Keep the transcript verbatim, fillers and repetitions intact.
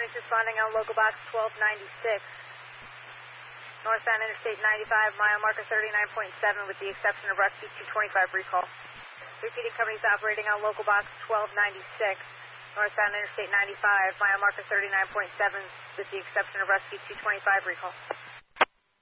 companies responding on local box twelve ninety-six. Northbound Interstate ninety-five, mile marker thirty-nine point seven with the exception of rescue two twenty-five recall. Repeating companies operating on local box twelve ninety-six. Northbound Interstate ninety-five, mile marker thirty-nine point seven with the exception of rescue two twenty-five recall.